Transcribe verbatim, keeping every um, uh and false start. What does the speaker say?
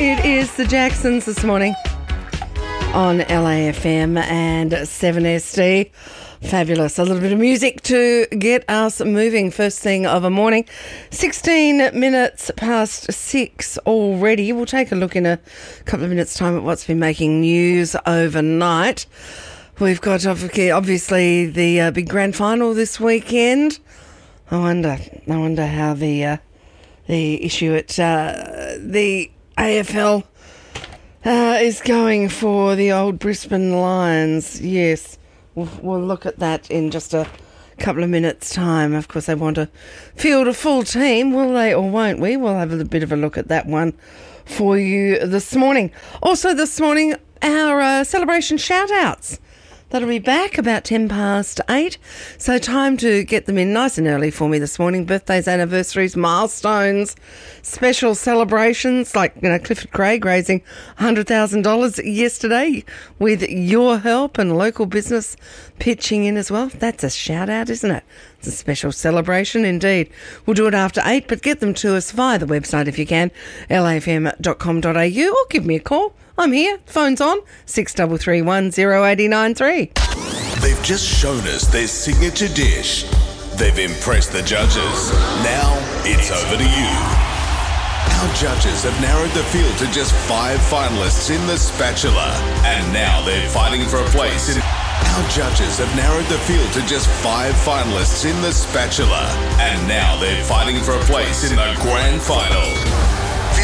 It is the Jacksons this morning on L A F M and seven S D. Fabulous. A little bit of music to get us moving first thing of a morning. sixteen minutes past six already. We'll take a look in a couple of minutes' time at what's been making news overnight. We've got obviously the uh, big grand final this weekend. I wonder, I wonder how the uh, the issue at uh, the A F L uh, is going for the old Brisbane Lions. Yes. We'll, we'll look at that in just a couple of minutes' time. Of course, they want to field a full team, will they or won't we? We'll have a bit of a look at that one for you this morning. Also this morning, our uh, celebration shout-outs. That'll be back about ten past eight. So time to get them in nice and early for me this morning. Birthdays, anniversaries, milestones, special celebrations like, you know, Clifford Craig raising one hundred thousand dollars yesterday with your help and local business pitching in as well. That's a shout out, isn't it? It's a special celebration indeed. We'll do it after eight, but get them to us via the website if you can, l a f m dot com dot a u, or give me a call. I'm here. Phone's on. six three three one zero eight nine three. They've just shown us their signature dish. They've impressed the judges. Now it's over to you. Our judges have narrowed the field to just five finalists in the Spatula. And now they're fighting for a place in... Our judges have narrowed the field to just five finalists in the Spatula. And now they're fighting for a place in the grand final.